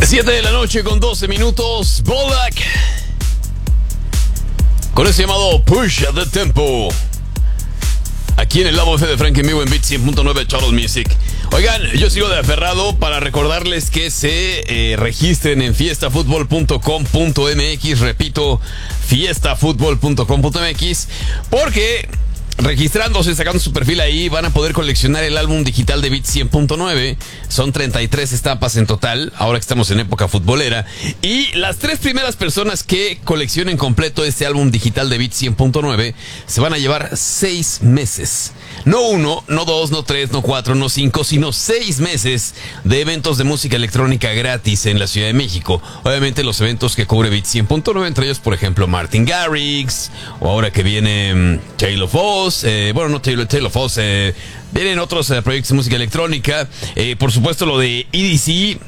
7 de la noche con 12 minutos. Bolak con ese llamado Push the Tempo. Aquí en el Labo F de Frank en vivo en Beat 100.9 Charles Music. Oigan, yo sigo de aferrado para recordarles que se registren en fiestafutbol.com.mx. Repito, fiestafutbol.com.mx, porque registrándose, sacando su perfil ahí, van a poder coleccionar el álbum digital de Beat 100.9. Son 33 estampas en total, ahora que estamos en época futbolera. Y las 3 primeras personas que coleccionen completo este álbum digital de Beat 100.9 se van a llevar 6 meses. No 1, no 2, no 3, no 4, no 5, sino 6 meses de eventos de música electrónica gratis en la Ciudad de México. Obviamente los eventos que cubre Beat 100.9, entre ellos, por ejemplo, Martin Garrix, o ahora que viene Taylor Foss. No Taylor Foss, vienen otros proyectos de música electrónica, por supuesto lo de EDC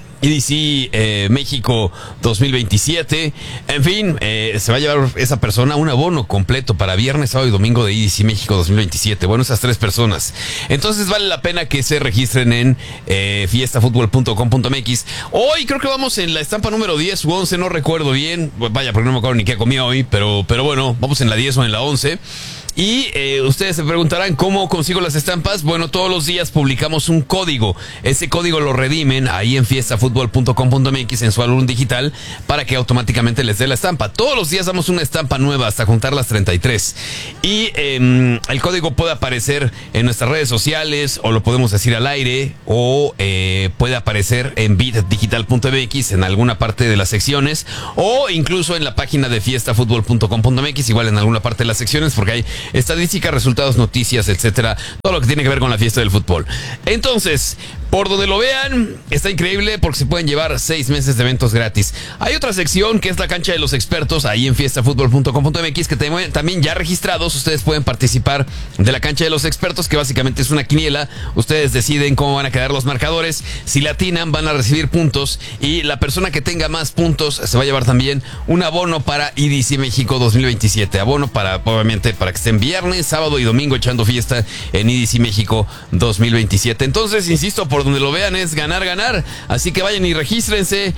México 2027. En fin, se va a llevar esa persona un abono completo para viernes, sábado y domingo de EDC México 2027. Bueno, esas 3 personas. Entonces vale la pena que se registren en fiestafutbol.com.mx. Hoy creo que vamos en la estampa número 10 u 11, no recuerdo bien. Vaya, porque no me acuerdo ni qué comí hoy, pero bueno, vamos en la 10 o en la 11. Y ustedes se preguntarán cómo consigo las estampas. Bueno, todos los días publicamos un código. Ese código lo redimen ahí en fiestafutbol.com.mx en su álbum digital para que automáticamente les dé la estampa. Todos los días damos una estampa nueva hasta juntar las 33. Y el código puede aparecer en nuestras redes sociales, o lo podemos decir al aire, o puede aparecer en beatdigital.mx en alguna parte de las secciones, o incluso en la página de fiestafutbol.com.mx, igual en alguna parte de las secciones, porque hay estadísticas, resultados, noticias, etcétera, todo lo que tiene que ver con la fiesta del fútbol. Entonces, por donde lo vean, está increíble porque se pueden llevar 6 meses de eventos gratis. Hay otra sección que es la cancha de los expertos, ahí en fiestafutbol.com.mx, que también ya registrados, ustedes pueden participar de la cancha de los expertos, que básicamente es una quiniela. Ustedes deciden cómo van a quedar los marcadores. Si le atinan, van a recibir puntos, y la persona que tenga más puntos se va a llevar también un abono para EDC México 2027. Abono para, obviamente, para que estén viernes, sábado y domingo echando fiesta en EDC México 2027. Entonces, insisto, por donde lo vean es ganar, ganar. Así que vayan y regístrense,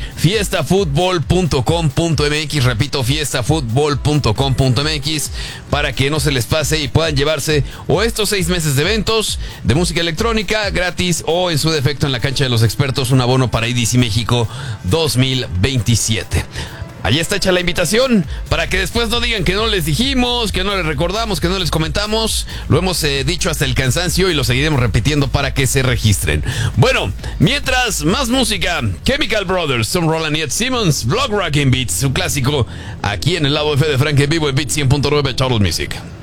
fiestafutbol.com.mx, repito, fiestafutbol.com.mx, para que no se les pase y puedan llevarse o estos 6 meses de eventos de música electrónica gratis, o en su defecto en la cancha de los expertos un abono para EDC México 2027. Allí está hecha la invitación, para que después no digan que no les dijimos, que no les recordamos, que no les comentamos. Lo hemos dicho hasta el cansancio y lo seguiremos repitiendo para que se registren. Bueno, mientras, más música. Chemical Brothers, Tom Roland y Ed Simmons, Block Rockin' Beats, su clásico, aquí en el Labo F de Frank en vivo en Beat 100.9 Charles Music.